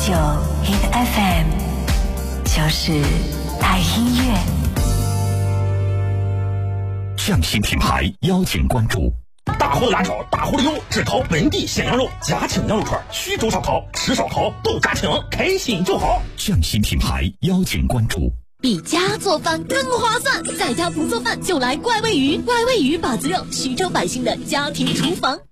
Hit FM， 就是爱音乐。 匠心品牌邀请关注。 大货的辣条，大货的油，只烤本地鲜羊肉，家庭羊肉串，徐州烧烤，吃烧烤都家庭，开心就好。 匠心品牌邀请关注。 比家做饭更划算，在家不做饭就来怪味鱼，怪味鱼把子肉，徐州百姓的家庭厨房。